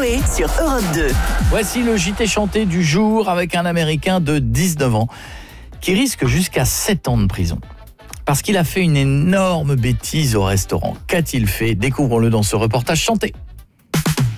Coé sur Europe 2. Voici le JT chanté du jour avec un Américain de 19 ans qui risque jusqu'à 7 ans de prison. Parce qu'il a fait une énorme bêtise au restaurant. Qu'a-t-il fait ? Découvrons-le dans ce reportage chanté.